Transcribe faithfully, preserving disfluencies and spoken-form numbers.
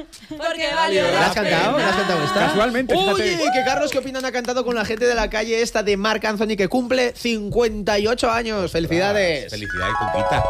Porque valió ¿La has cantado? ¿La has cantado esta? Casualmente, fíjate. Oye, que Carlos, ¿qué opinan? Ha cantado con la gente de la calle esta de Marc Anthony, que cumple cincuenta y ocho años. ¡Felicidades! Felicidades, Cuquita.